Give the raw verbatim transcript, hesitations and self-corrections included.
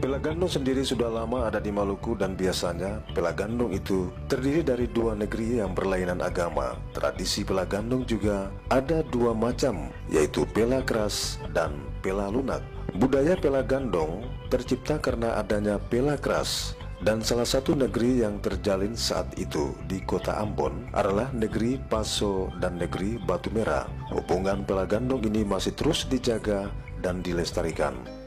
Pela Gandong sendiri sudah lama ada di Maluku dan biasanya Pela Gandong itu terdiri dari dua negeri yang berlainan agama. Tradisi Pela Gandong juga ada dua macam, yaitu Pela Keras dan Pela Lunak. Budaya Pela Gandong tercipta karena adanya Pela Keras, dan salah satu negeri yang terjalin saat itu di kota Ambon adalah negeri Paso dan negeri Batu Merah. Hubungan Pela Gandong ini masih terus dijaga dan dilestarikan.